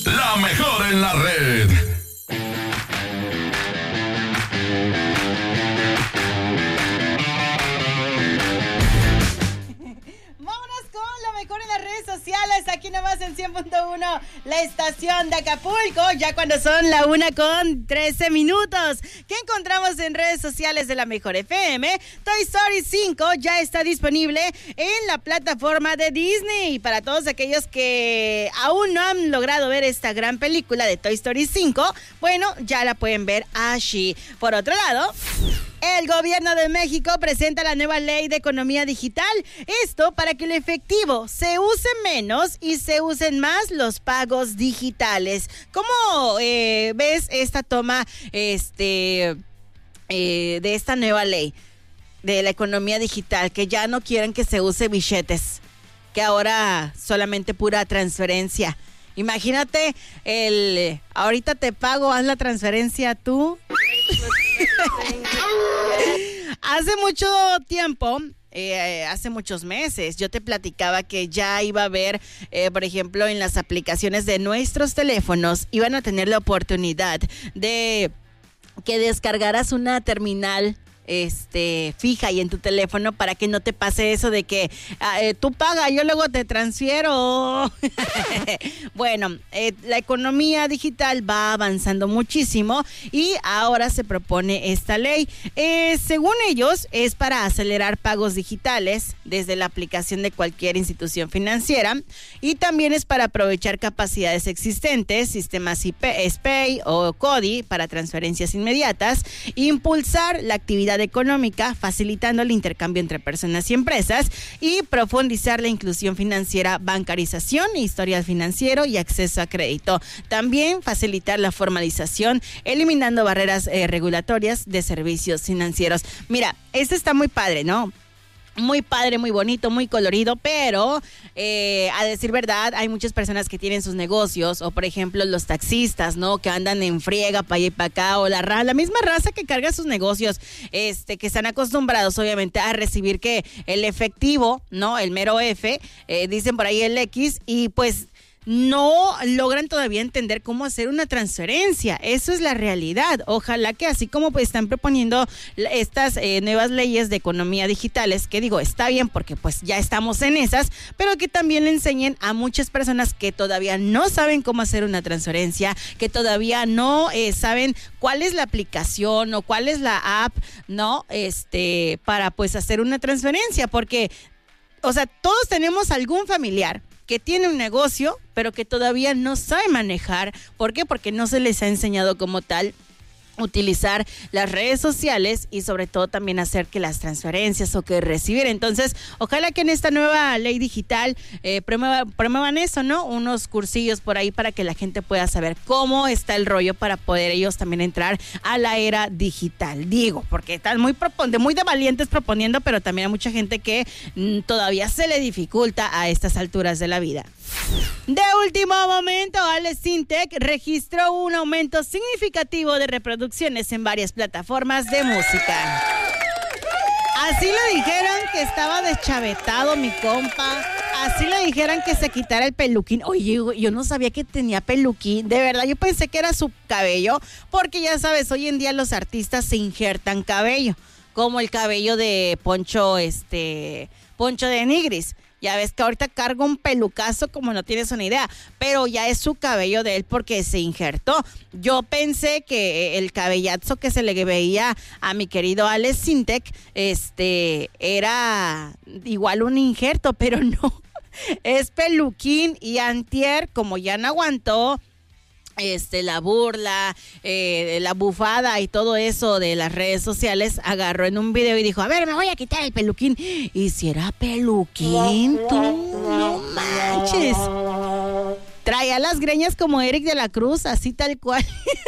La mejor en la red. Mejor en las redes sociales, aquí nomás en 100.1, la estación de Acapulco, ya cuando son la 1:13. ¿Qué encontramos en redes sociales de la Mejor FM? Toy Story 5 ya está disponible en la plataforma de Disney. Para todos aquellos que aún no han logrado ver esta gran película de Toy Story 5, bueno, ya la pueden ver allí. Por otro lado, el gobierno de México presenta la nueva ley de economía digital. Esto para que el efectivo se use menos y se usen más los pagos digitales. ¿Cómo ves esta toma de esta nueva ley de la economía digital? Que ya no quieren que se use billetes, que ahora solamente pura transferencia. Imagínate ahorita te pago, haz la transferencia tú. Hace mucho tiempo, hace muchos meses, yo te platicaba que ya iba a haber, por ejemplo, en las aplicaciones de nuestros teléfonos, iban a tener la oportunidad de que descargaras una terminal fija y en tu teléfono para que no te pase eso de que tú pagas, yo luego te transfiero. Bueno, la economía digital va avanzando muchísimo y ahora se propone esta ley. Según ellos, es para acelerar pagos digitales desde la aplicación de cualquier institución financiera y también es para aprovechar capacidades existentes, sistemas SPAY o CODI para transferencias inmediatas, impulsar la actividad económica, facilitando el intercambio entre personas y empresas y profundizar la inclusión financiera, bancarización, historial financiero y acceso a crédito. También facilitar la formalización, eliminando barreras regulatorias de servicios financieros. Mira, esto está muy padre, ¿no? Muy padre, muy bonito, muy colorido, pero a decir verdad, hay muchas personas que tienen sus negocios, o por ejemplo los taxistas, ¿no? Que andan en friega para allá y para acá, o la misma raza que carga sus negocios, que están acostumbrados obviamente a recibir que el efectivo, ¿no? El mero F, dicen por ahí el X, y pues no logran todavía entender cómo hacer una transferencia. Eso es la realidad. Ojalá que así como pues están proponiendo estas nuevas leyes de economía digitales, que digo, está bien porque pues ya estamos en esas, pero que también le enseñen a muchas personas que todavía no saben cómo hacer una transferencia, que todavía no saben cuál es la aplicación o cuál es la app, ¿no? Para pues hacer una transferencia, porque, o sea, todos tenemos algún familiar que tiene un negocio, pero que todavía no sabe manejar. ¿Por qué? Porque no se les ha enseñado como tal utilizar las redes sociales y sobre todo también hacer que las transferencias o que recibir. Entonces, ojalá que en esta nueva ley digital promuevan eso, ¿no? Unos cursillos por ahí para que la gente pueda saber cómo está el rollo para poder ellos también entrar a la era digital. Digo, porque están muy de valientes proponiendo, pero también hay mucha gente que todavía se le dificulta a estas alturas de la vida. De último momento, Alex Sintek registró un aumento significativo de reproducciones en varias plataformas de música. Así le dijeron que estaba deschavetado mi compa. Así le dijeron que se quitara el peluquín. Oye, yo no sabía que tenía peluquín. De verdad, yo pensé que era su cabello. Porque ya sabes, hoy en día los artistas se injertan cabello. Como el cabello de Poncho de Nigris. Ya ves que ahorita carga un pelucazo como no tienes una idea, pero ya es su cabello de él porque se injertó. Yo pensé que el cabellazo que se le veía a mi querido Alex Sintek, era igual un injerto, pero no. Es peluquín y antier, como ya no aguantó la burla, la bufada y todo eso de las redes sociales, agarró en un video y dijo, a ver, me voy a quitar el peluquín. Y si era peluquín, tú no manches. Traía las greñas como Eric de la Cruz, así tal cual.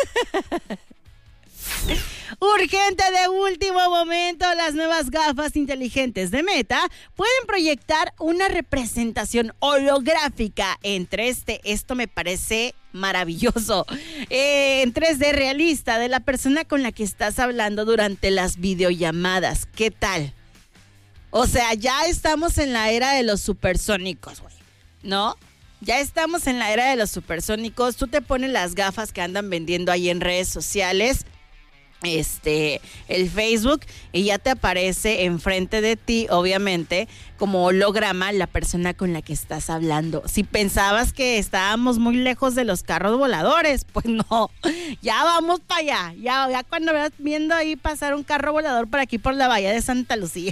Urgente de último momento, las nuevas gafas inteligentes de Meta pueden proyectar una representación holográfica en 3D. Esto me parece maravilloso. En 3D realista de la persona con la que estás hablando durante las videollamadas. ¿Qué tal? O sea, ya estamos en la era de los supersónicos, güey, ¿no? Ya estamos en la era de los supersónicos. Tú te pones las gafas que andan vendiendo ahí en redes sociales, el Facebook, y ya te aparece enfrente de ti, obviamente, como holograma la persona con la que estás hablando. Si pensabas que estábamos muy lejos de los carros voladores, pues no, ya vamos para allá. Ya cuando veas viendo ahí pasar un carro volador por aquí por la bahía de Santa Lucía.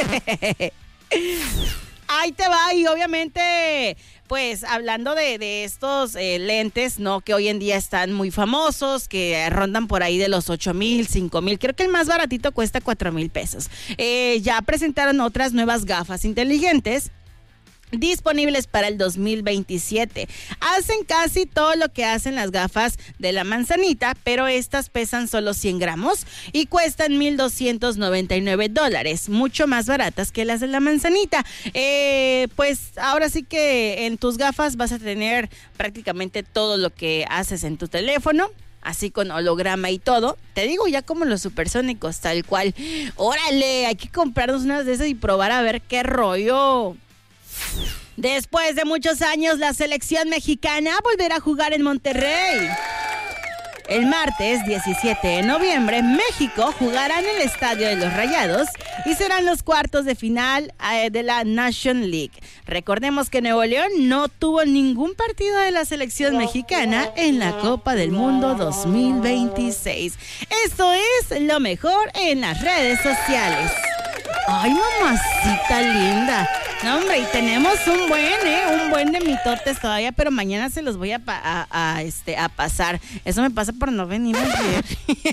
Ahí te va. Y obviamente, pues hablando de estos lentes, ¿no? Que hoy en día están muy famosos, que rondan por ahí de los 8,000, 5,000. Creo que el más baratito cuesta 4,000 pesos. Ya presentaron otras nuevas gafas inteligentes disponibles para el 2027. Hacen casi todo lo que hacen las gafas de la manzanita, pero estas pesan solo 100 gramos y cuestan $1,299, mucho más baratas que las de la manzanita. Pues ahora sí que en tus gafas vas a tener prácticamente todo lo que haces en tu teléfono, así con holograma y todo. Te digo, ya como los supersónicos, tal cual. Órale, hay que comprarnos unas de esas y probar a ver qué rollo. Después de muchos años, la selección mexicana volverá a jugar en Monterrey. El martes 17 de noviembre, México jugará en el Estadio de los Rayados y serán los cuartos de final de la Nation League. Recordemos que Nuevo León no tuvo ningún partido de la selección mexicana en la Copa del Mundo 2026. Esto es lo mejor en las redes sociales. Ay, mamacita linda. No, hombre, y tenemos un buen de mitotes todavía, pero mañana se los voy a pasar. Eso me pasa por no venir ayer.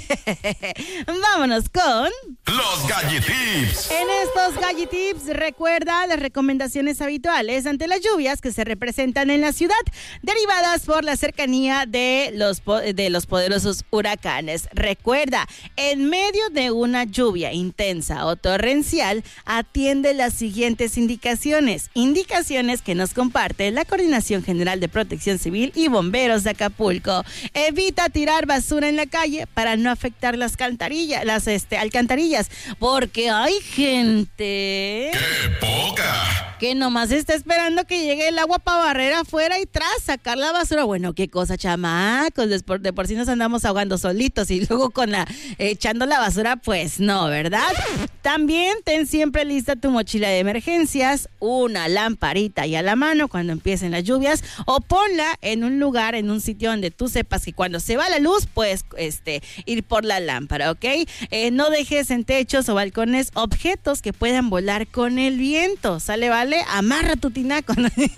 Vámonos con los Gallitips. En estos Gallitips, recuerda las recomendaciones habituales ante las lluvias que se representan en la ciudad, derivadas por la cercanía de los poderosos huracanes. Recuerda, en medio de una lluvia intensa o torrencial, atiende las siguientes indicaciones que nos comparte la Coordinación General de Protección Civil y Bomberos de Acapulco. Evita tirar basura en la calle para no afectar las alcantarillas, porque hay gente ¡qué poca! que nomás está esperando que llegue el agua para barrer afuera y tras sacar la basura. Bueno, qué cosa, chamacos, de por sí nos andamos ahogando solitos y luego echando la basura, pues no, ¿verdad? También ten siempre lista tu mochila de emergencias, una lamparita y a la mano cuando empiecen las lluvias, o ponla en un lugar, en un sitio donde tú sepas que cuando se va la luz puedes ir por la lámpara, ¿ok? No dejes en techos o balcones objetos que puedan volar con el viento, ¿sale, vale? Amarra tu tinaco.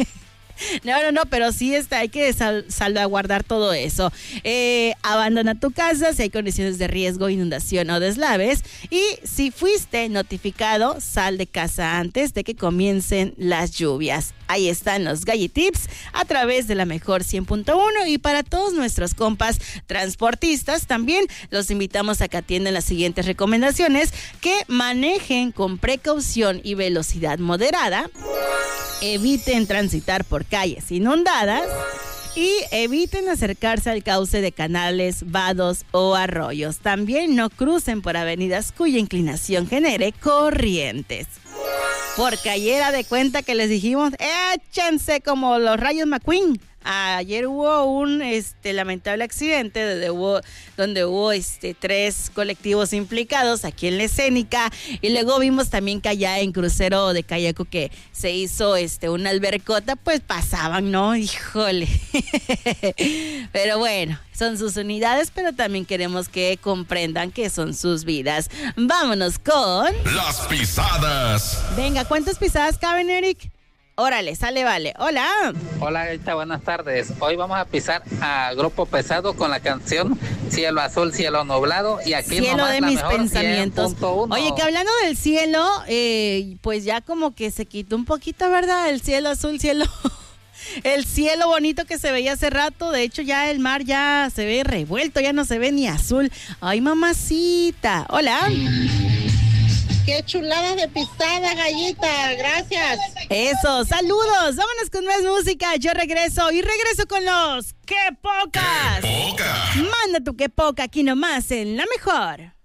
No, pero sí hay que salvaguardar todo eso. Abandona tu casa si hay condiciones de riesgo, inundación o deslaves. Y si fuiste notificado, sal de casa antes de que comiencen las lluvias. Ahí están los Gallitips a través de la Mejor 100.1. Y para todos nuestros compas transportistas, también los invitamos a que atiendan las siguientes recomendaciones: que manejen con precaución y velocidad moderada, eviten transitar por calles inundadas y eviten acercarse al cauce de canales, vados o arroyos. También no crucen por avenidas cuya inclinación genere corrientes. Porque ayer de cuenta que les dijimos, échense como los rayos McQueen. Ayer hubo un lamentable accidente donde hubo 3 colectivos implicados aquí en la escénica, y luego vimos también que allá en Crucero de Cayaco que se hizo una albercota, pues pasaban, ¿no? Híjole. Pero bueno, son sus unidades, pero también queremos que comprendan que son sus vidas. Vámonos con las pisadas. Venga, ¿cuántas pisadas caben, Eric? Órale, sale, vale. Hola. Hola, Gaita, buenas tardes. Hoy vamos a pisar a Grupo Pesado con la canción Cielo Azul, Cielo Nublado. Y aquí cielo de mis mejor, pensamientos. 100.1. Oye, que hablando del cielo, pues ya como que se quitó un poquito, ¿verdad? El cielo azul, el cielo bonito que se veía hace rato. De hecho, ya el mar ya se ve revuelto, ya no se ve ni azul. Ay, mamacita. Hola. ¡Qué chulada de pisada, Gallita! ¡Gracias! Eso, saludos. Vámonos con más música. Yo regreso con los ¡Qué pocas! ¡Qué poca! Manda tu ¡Qué poca! Aquí nomás en La Mejor.